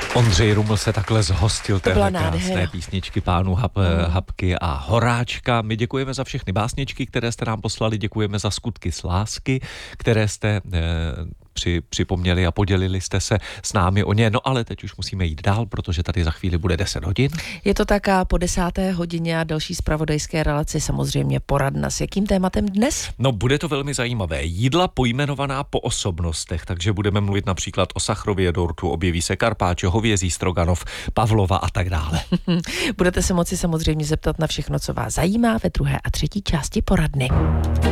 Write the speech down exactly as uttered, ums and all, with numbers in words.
Ondřej Ruml se takhle zhostil téhle krásné nádhera. písničky pánů Hab, Habky a Horáčka. My děkujeme za všechny básničky, které jste nám poslali, děkujeme za skutky z lásky, které jste eh, při, připomněli a podělili jste se s námi o ně. No ale teď už musíme jít dál, protože tady za chvíli bude deset hodin. Je to tak a po desáté hodině a další zpravodajské relaci samozřejmě poradna. S jakým tématem dnes? No, bude to velmi zajímavé. Jídla pojmenovaná po osobnostech, takže budeme mluvit například o Sachrově dortu, objeví se karpáčo, hovězí stroganov, pavlova a tak dále. Budete se moci samozřejmě zeptat na všechno, co vás zajímá ve druhé a třetí části poradny.